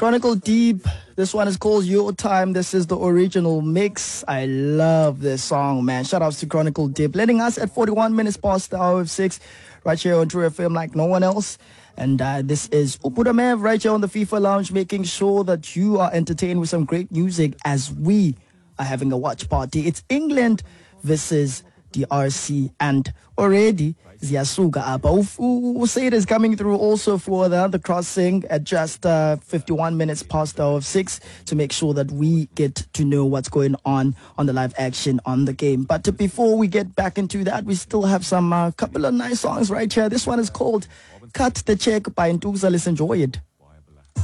Chronicle Deep. This one is called Your Time. This is the original mix. I love this song, man. Shout outs to Chronicle Deep. Letting us at 41 minutes past the hour of 6. Right here on True FM like no one else. And this is Upudamev right here on the FIFA Lounge, making sure that you are entertained with some great music as we are having a watch party. It's England versus DRC, and already Ziyasuga Abba. Usaid is coming through also for the crossing at just 51 minutes past the hour of 6 to make sure that we get to know what's going on the live action on the game. But before we get back into that, we still have some couple of nice songs right here. This one is called Cut the Check by Ntuza. Let's enjoy it.